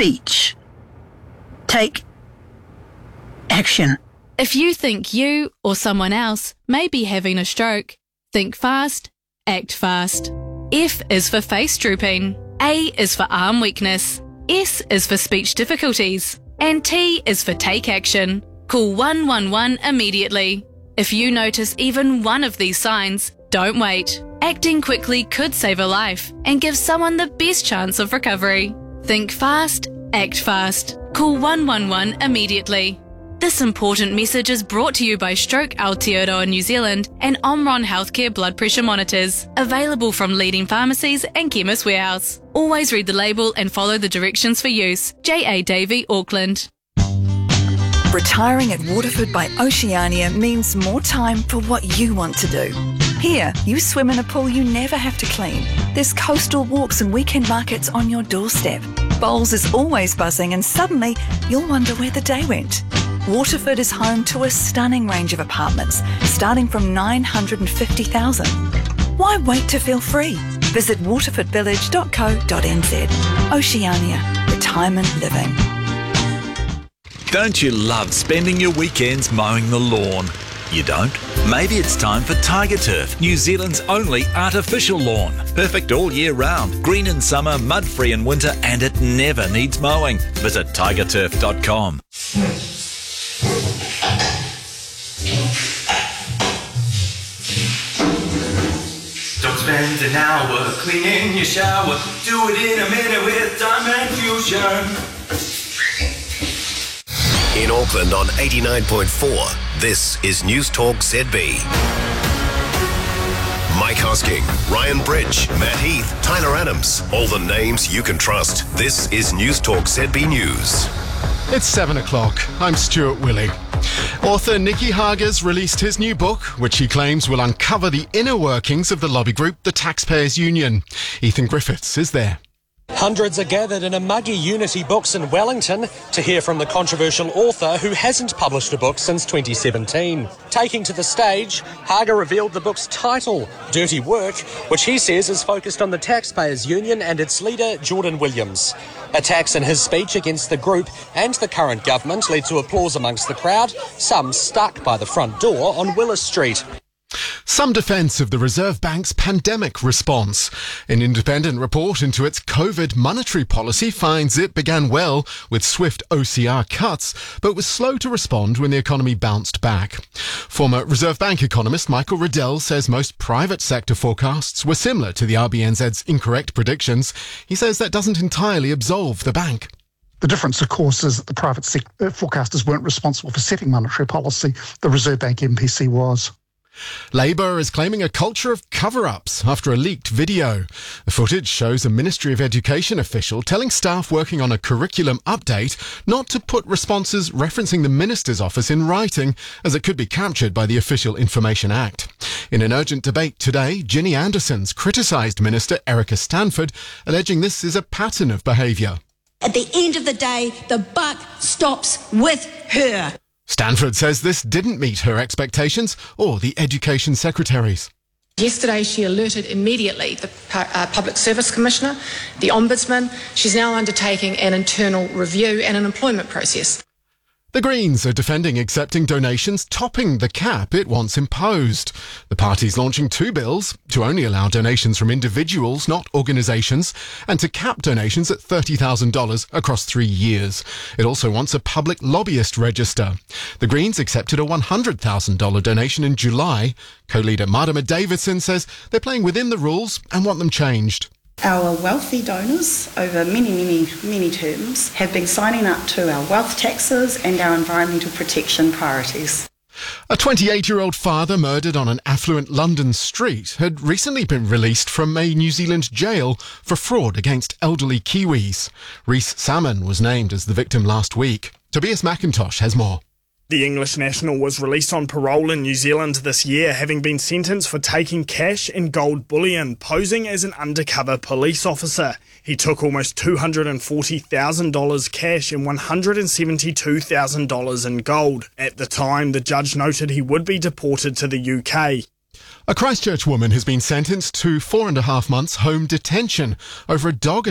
speech. Take action. If you think you or someone else may be having a stroke, think fast, act fast. F is for face drooping. A is for arm weakness. S is for speech difficulties. And T is for take action. Call 111 immediately. If you notice even one of these signs, don't wait. Acting quickly could save a life and give someone the best chance of recovery. Think fast, act fast. Call 111 immediately. This important message is brought to you by Stroke Aotearoa New Zealand and Omron Healthcare blood pressure monitors, available from leading pharmacies and Chemist Warehouse. Always read the label and follow the directions for use. J.A. Davey, Auckland. Retiring at Waterford by Oceania means more time for what you want to do. Here, you swim in a pool you never have to clean. There's coastal walks and weekend markets on your doorstep. Bowls is always buzzing and suddenly you'll wonder where the day went. Waterford is home to a stunning range of apartments, starting from $950,000. Why wait to feel free? Visit waterfordvillage.co.nz. Oceania. Retirement living. Don't you love spending your weekends mowing the lawn? You don't? Maybe it's time for Tiger Turf, New Zealand's only artificial lawn. Perfect all year round, green in summer, mud-free in winter, and it never needs mowing. Visit tigerturf.com. Don't spend an hour cleaning your shower. Do it in a minute with Diamond Fusion. In Auckland on 89.4, this is News Talk ZB. Mike Hosking, Ryan Bridge, Matt Heath, Tyler Adams. All the names you can trust. This is News Talk ZB News. It's 7 o'clock. I'm Stuart Willey. Author Nicky Hager's released his new book, which he claims will uncover the inner workings of the lobby group, the Taxpayers Union. Ethan Griffiths is there. Hundreds are gathered in a muggy Unity Books in Wellington to hear from the controversial author who hasn't published a book since 2017. Taking to the stage, Hager revealed the book's title, Dirty Work, which he says is focused on the Taxpayers Union and its leader, Jordan Williams. Attacks in his speech against the group and the current government led to applause amongst the crowd, some stuck by the front door on Willis Street. Some defence of the Reserve Bank's pandemic response. An independent report into its COVID monetary policy finds it began well with swift OCR cuts, but was slow to respond when the economy bounced back. Former Reserve Bank economist Michael Riddell says most private sector forecasts were similar to the RBNZ's incorrect predictions. He says that doesn't entirely absolve the bank. The difference, of course, is that the private forecasters weren't responsible for setting monetary policy. The Reserve Bank MPC was. Labour is claiming a culture of cover-ups after a leaked video. The footage shows a Ministry of Education official telling staff working on a curriculum update not to put responses referencing the Minister's office in writing, as it could be captured by the Official Information Act. In an urgent debate today, Ginny Anderson's criticised Minister Erica Stanford, alleging this is a pattern of behaviour. At the end of the day, the buck stops with her. Stanford says this didn't meet her expectations or the Education Secretary's. Yesterday she alerted immediately the Public Service Commissioner, the Ombudsman. She's now undertaking an internal review and an employment process. The Greens are defending accepting donations topping the cap it once imposed. The party's launching two bills to only allow donations from individuals, not organisations, and to cap donations at $30,000 across 3 years. It also wants a public lobbyist register. The Greens accepted a $100,000 donation in July. Co-leader Marama Davidson says they're playing within the rules and want them changed. Our wealthy donors over many terms have been signing up to our wealth taxes and our environmental protection priorities. A 28-year-old father murdered on an affluent London street had recently been released from a New Zealand jail for fraud against elderly Kiwis. Rhys Salmon was named as the victim last week. Tobias McIntosh has more. The English national was released on parole in New Zealand this year, having been sentenced for taking cash and gold bullion, posing as an undercover police officer. He took almost $240,000 cash and $172,000 in gold. At the time, the judge noted he would be deported to the UK. A Christchurch woman has been sentenced to 4.5 months home detention over a dog